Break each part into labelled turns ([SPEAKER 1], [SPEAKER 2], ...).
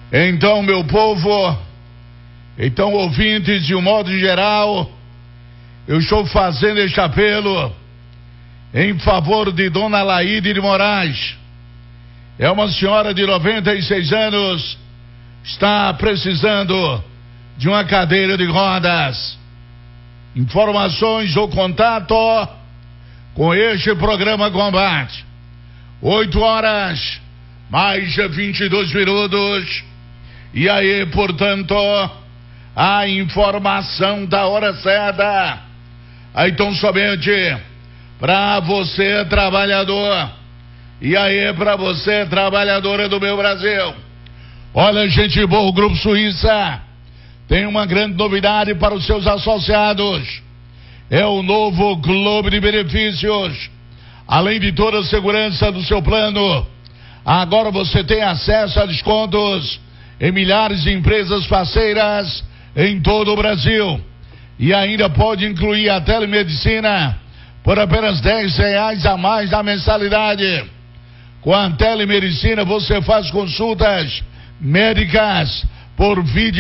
[SPEAKER 1] Então, meu povo, então, ouvintes, de um modo geral, eu estou fazendo este apelo em favor de Dona Laíde de Moraes. É uma senhora de 96 anos, está precisando de uma cadeira de rodas. Informações ou contato com este programa Combate. 8 horas, mais 22 minutos. E aí, portanto, a informação da hora certa. Aí, então, somente para você, trabalhador. E aí, para você, trabalhadora do meu Brasil. Olha, gente boa, o Grupo Suíça tem uma grande novidade para os seus associados. É o novo Clube de Benefícios. Além de toda a segurança do seu plano, agora você tem acesso a descontos em milhares de empresas parceiras em todo o Brasil. E ainda pode incluir a telemedicina por apenas R$10 a mais na mensalidade. Com a telemedicina você faz consultas médicas por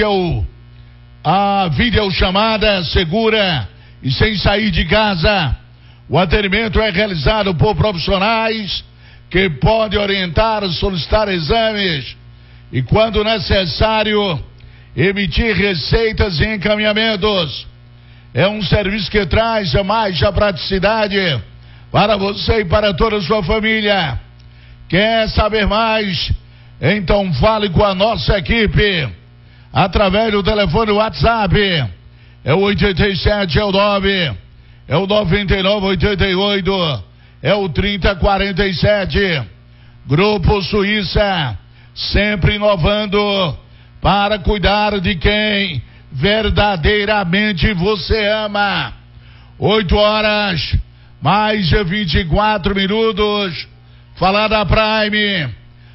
[SPEAKER 1] videochamada segura e sem sair de casa. O atendimento é realizado por profissionais que podem orientar, solicitar exames e, quando necessário, emitir receitas e encaminhamentos. É um serviço que traz mais a praticidade para você e para toda a sua família. Quer saber mais? Então fale com a nossa equipe através do telefone WhatsApp. É o 87, é o 9, é o 9988, é o 3047. Grupo Suíça, sempre inovando para cuidar de quem verdadeiramente você ama. 8 horas, mais 24 minutos. Falar da Prime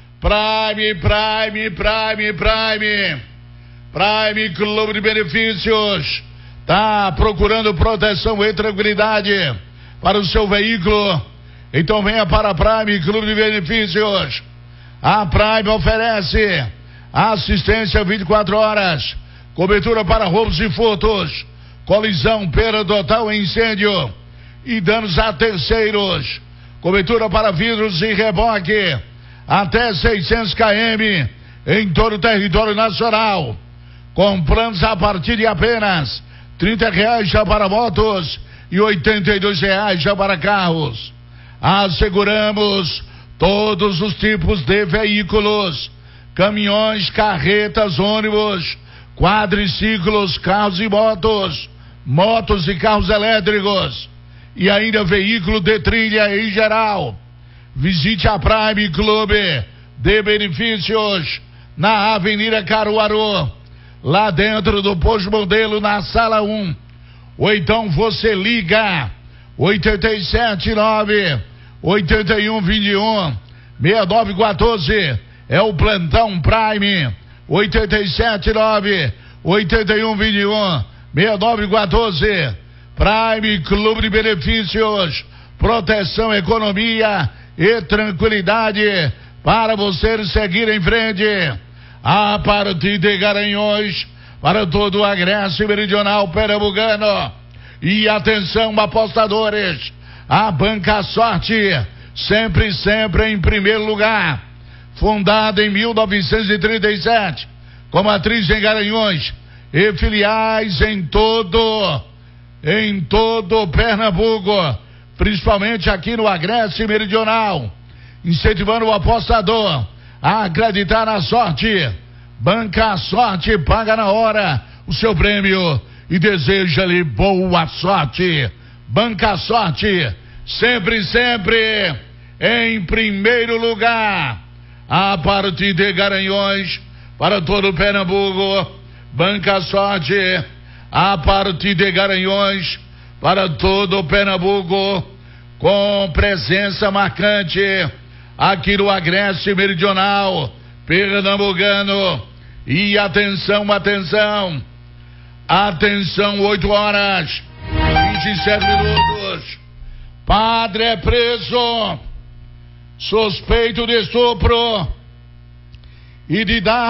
[SPEAKER 1] Clube de Benefícios. Tá procurando proteção e tranquilidade para o seu veículo? Então venha para a Prime Clube de Benefícios. A Prime oferece assistência 24 horas, cobertura para roubos e furtos, colisão, perda total, incêndio e danos a terceiros, cobertura para vidros e reboque, até 600 km em todo o território nacional, com planos a partir de apenas R$30 já para motos e R$82 já para carros. Asseguramos todos os tipos de veículos: caminhões, carretas, ônibus, quadriciclos, carros e motos e carros elétricos, e ainda veículo de trilha em geral. Visite a Prime Clube de Benefícios na Avenida Caruaru, lá dentro do Posto Modelo, na Sala 1. Ou então você liga 879-8121-6914. É o plantão Prime. 879-8121-6914. Prime Clube de Benefícios. Proteção, economia e tranquilidade para você seguir em frente. A partir de Garanhuns, para todo o Agreste Meridional Pernambucano. E atenção, apostadores, a Banca Sorte, sempre em primeiro lugar. Fundada em 1937, com matriz em Garanhuns e filiais em todo Pernambuco, principalmente aqui no Agreste Meridional, incentivando o apostador a acreditar na sorte. Banca Sorte paga na hora o seu prêmio e deseja-lhe boa sorte. Banca Sorte, sempre em primeiro lugar. A partir de Garanhuns, para todo o Pernambuco. Banca Sorte, a partir de Garanhuns, para todo o Pernambuco, com presença marcante aqui no Agreste Meridional Pernambucano. E atenção, 8 horas, 27 minutos. Padre é preso, suspeito de estupro e de dar